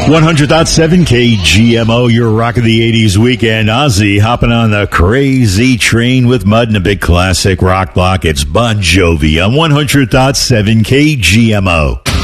100.7 KGMO, your rock of the 80s weekend. Ozzy hopping on the crazy train with Mud and a big classic rock block. It's Bon Jovi on 100.7 KGMO.